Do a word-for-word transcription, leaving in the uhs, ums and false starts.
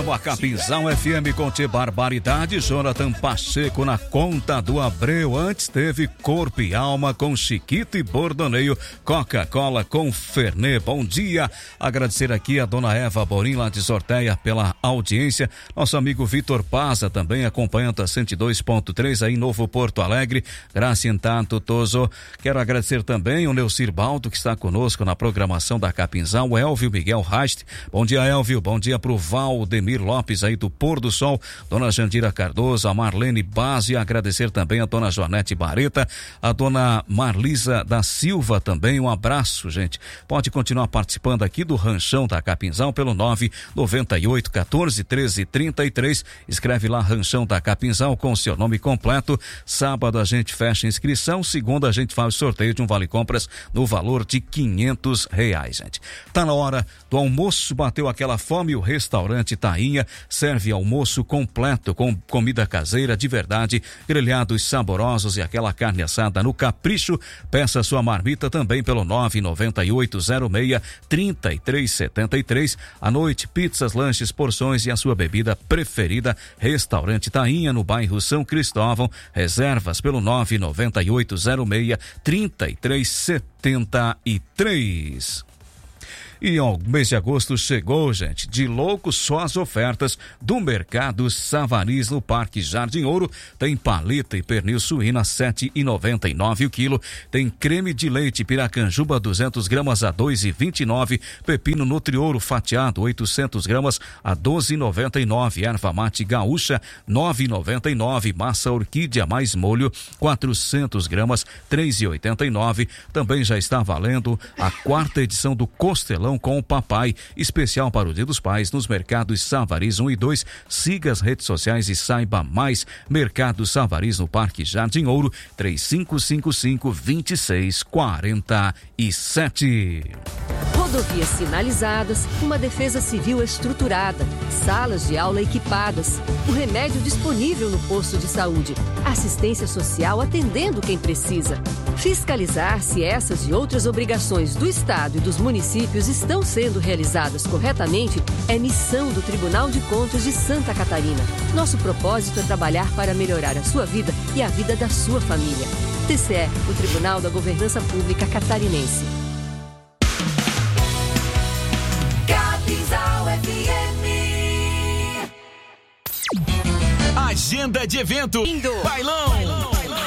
a Capinzal F M com Tchê Barbaridade, Jonathan Pacheco na conta do Abreu. Antes teve Corpo e Alma com Chiquito e Bordoneio, Coca-Cola com Fernet. Bom dia, agradecer aqui a dona Eva Borim lá de Sorteia pela audiência, nosso amigo Vitor Paza também acompanhando a cento e dois ponto três aí em Novo Porto Alegre. Graças tanto, Toso. Quero agradecer também o Neucir Baldo que está conosco na programação da Capinzal, o Elvio Miguel Rast. Bom dia, Elvio. Bom dia pro Valdemir Lopes aí do Pôr do Sol, dona Jandira Cardoso, a Marlene Base, agradecer também a dona Joanete Bareta, a dona Marlisa da Silva também. Um abraço, gente. Pode continuar participando aqui do Ranchão da Capinzal pelo nove nove oito, quatorze, treze, trinta e três. Escreve lá Ranchão da Capinzal com seu nome completo. Sábado a gente fecha a inscrição, segunda a gente faz o sorteio de um vale compras no valor de quinhentos reais, gente. Tá na hora do almoço, bateu aquela fome, o restaurante Tainha serve almoço completo com comida caseira de verdade, grelhados saborosos e aquela carne assada no capricho. Peça sua marmita também pelo nove nove oito zero seis, três três sete três. À noite, pizzas, lanches, porções e a sua bebida preferida. Restaurante Tainha no bairro São Cristóvão. Reservas pelo nove nove oito zero seis, três três sete três. E ó, o mês de agosto chegou, gente. De louco só as ofertas do Mercado Savariz no Parque Jardim Ouro. Tem paleta e pernil suína sete e noventa e nove o quilo. Tem creme de leite Piracanjuba duzentos gramas a dois e vinte e nove. Pepino Nutriouro fatiado oitocentos gramas a doze e noventa e nove. Erva mate gaúcha nove e noventa e nove. Massa orquídea mais molho quatrocentos gramas três e oitenta e nove. Também já está valendo a quarta edição do Costelão com o Papai, especial para o Dia dos Pais nos Mercados Savariz um e dois. Siga as redes sociais e saiba mais. Mercado Savariz no Parque Jardim Ouro, três cinco cinco cinco, dois seis quatro sete. Rodovias sinalizadas, uma defesa civil estruturada, salas de aula equipadas, o remédio disponível no posto de saúde, assistência social atendendo quem precisa. Fiscalizar se essas e outras obrigações do Estado e dos municípios estão sendo realizadas corretamente é missão do Tribunal de Contas de Santa Catarina. Nosso propósito é trabalhar para melhorar a sua vida e a vida da sua família. T C E, o Tribunal da Governança Pública Catarinense. Agenda de evento. Indo. Bailão. Bailão.